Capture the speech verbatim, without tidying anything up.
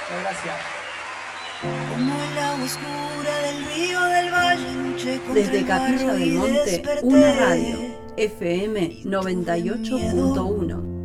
Muchas gracias. Como el agua oscura del río del valle, luché contra Desde el Capilla barro del y Monte, desperté. una radio, F M noventa y ocho punto uno.